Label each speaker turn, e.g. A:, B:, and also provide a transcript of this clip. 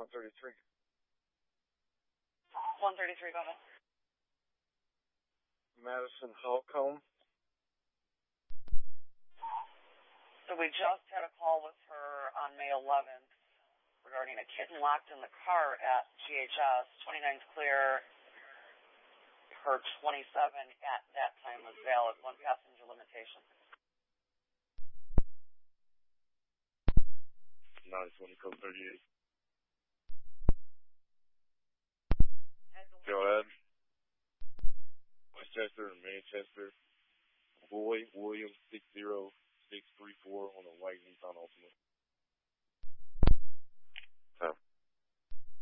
A: 133.
B: 133, go ahead.
A: Madison Holcomb.
B: So we just had a call with her on May 11th regarding a kitten locked in the car at GHS. 29's clear. Her 27 at that time was valid. One passenger limitation.
A: 920 code 38. Go ahead. Westchester and Manchester. Boy, William 60634 on a white Nissan Altima.